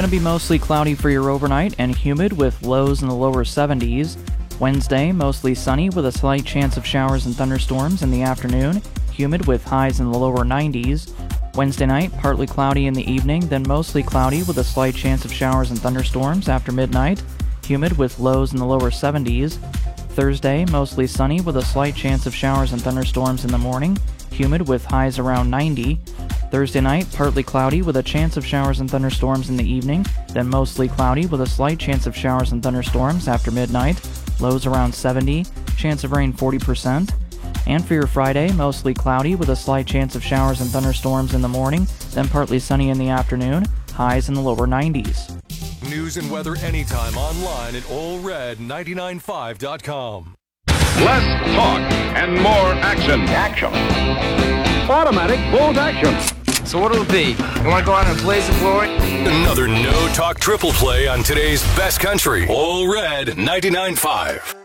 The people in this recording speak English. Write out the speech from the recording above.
Going to be mostly cloudy for your overnight and humid with lows in the lower 70s. Wednesday, mostly sunny with a slight chance of showers and thunderstorms in the afternoon, humid with highs in the lower 90s. Wednesday night, partly cloudy in the evening, then mostly cloudy with a slight chance of showers and thunderstorms after midnight, humid with lows in the lower 70s. Thursday, mostly sunny with a slight chance of showers and thunderstorms in the morning, humid with highs around 90. Thursday night, partly cloudy with a chance of showers and thunderstorms in the evening, then mostly cloudy with a slight chance of showers and thunderstorms after midnight, lows around 70, chance of rain 40%. And for your Friday, mostly cloudy with a slight chance of showers and thunderstorms in the morning, then partly sunny in the afternoon, highs in the lower 90s. News and weather anytime online at allred995.com. Less talk and more action. Automatic bolt action. So what'll it be? You want to go out and blaze the glory? Another no-talk triple play on today's best country. All Red 99.5.